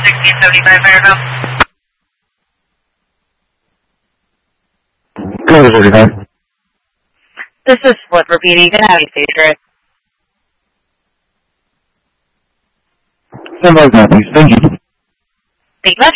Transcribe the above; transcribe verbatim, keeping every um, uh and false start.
sixteen seventy-five Maribel. Go to forty-five. This is Flip repeating. Can I have you stage right? Stand by, please. Thank you. Thank you much.